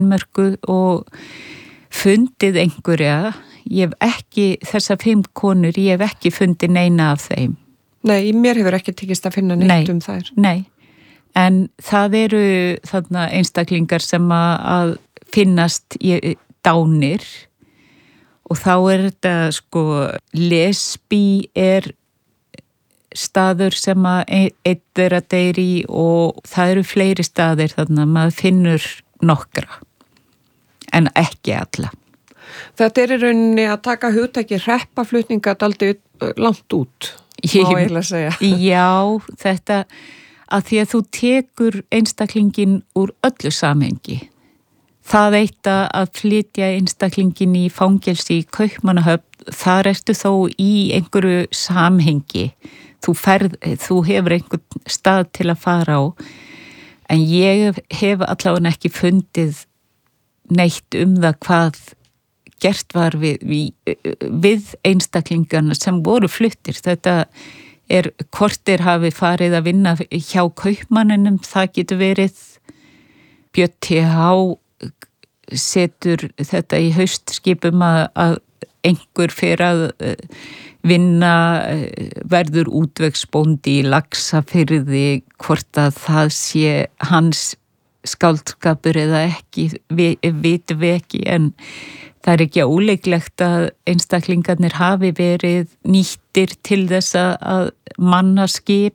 Mörku og fundið einhverja. Ég hef ekki, þessar 5 konur, ég hef ekki fundið neina af þeim. Nei, mér hefur ekki tekist að finna neitt þær. Nei, en það eru þarna einstaklingar sem að finnast dánir og þá þetta sko lesbí staður sem að einn þeirra deyr í og það eru fleiri staðir þarna, maður finnur nokkra en ekki alla. Þetta í rauninni að taka hugtaki hreppaflutninga daldið langt út, má eiginlega segja. Já, þetta að því að þú tekur einstaklingin úr öllu samhengi. Það eitt að flytja einstaklingin í fangelsi í Kaupmannahöfn, þar ertu þó í einhverju samhengi. Þú hefur einhvern stað til að fara á, en ég hef allavega ekki fundið neitt það hvað gert var við einstaklingarna sem voru fluttir. Þetta hvort hafi farið að vinna hjá kaupmanninum, það getur verið. Björn TH setur þetta í haustskipum að einhver fer að vinna, verður útvegsbóndi í Laxafirði, hvort að það sé hans skáldskapur eða ekki, vitum við ekki, en það ekki óleiklegt að einstaklingarnir hafi verið nýttir til þess að manna skip.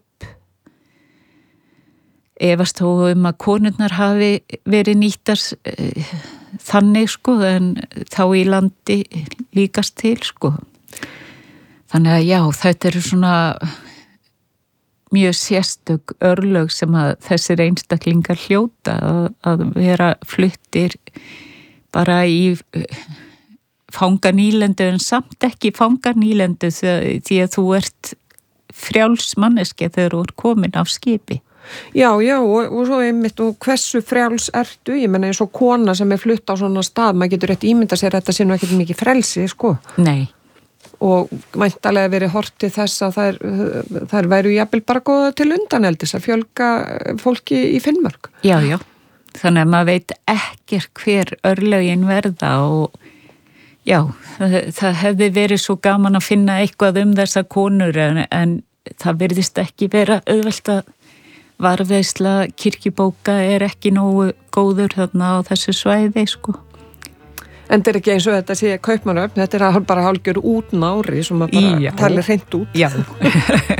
Efast þó að konurnar hafi verið nýttar þannig sko, en þá í landi líkast til sko. Þannig að já, þetta eru svona mjög sérstök örlög sem að þessir einstaklingar hljóta að vera fluttir bara í fanganýlendu en samt ekki fanganýlendu því að þú ert frjáls manneskja þegar þú ert komin af skipi. Já, og svo einmitt, og hversu frjáls ertu? Ég menna eins og kona sem flutt á svona stað, maður getur rétt ímynda sér að þetta sé nú ekkert mikið frelsi, sko. Nei. Og væntanlega verið hortið þess að þær væru jafnvel bara góða til undaneldis að fjölga fólki í Finnmörk. Já. Þannig að maður veit ekkert hver örlögin verða og já, það hefði verið svo gaman að finna eitthvað þessa konur en það virðist ekki vera auðvelt að varðveisla kirkjubóka ekki nógu góður þarna á þessu svæði, sko. En þetta ekki eins og þetta sé Kaupmannahöfn, þetta bara hálfgjör út nári sem að bara tala hreint út. Já.